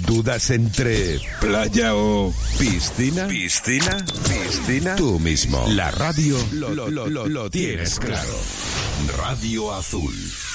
¿Dudas entre playa o piscina? ¿Piscina? ¿Piscina? Tú mismo. La radio lo tienes claro. Radio Azul.